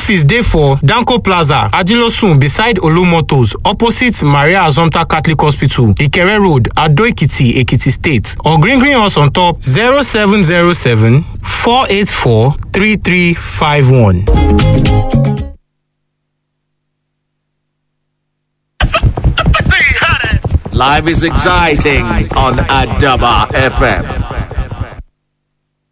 Office dey for Danko Plaza, Ajilosun beside Olumotors, opposite Maria Azomta Catholic Hospital, Ikere Road, Ado Ekiti, Ekiti State. Or green us on top 0707 484 3351. Life is exciting on Adaba FM.